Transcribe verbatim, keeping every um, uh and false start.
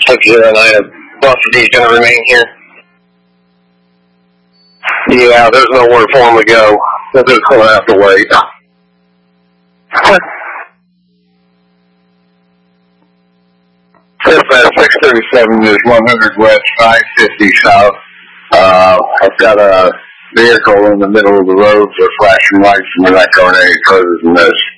six zero nine, a Buster D is going to remain here. Yeah, there's nowhere for him to go. They're just going to have to wait. Dispatch six thirty-seven is one hundred west, five fifty south. Uh, I've got a vehicle in the middle of the road for flashing lights, and we're not going any further than this.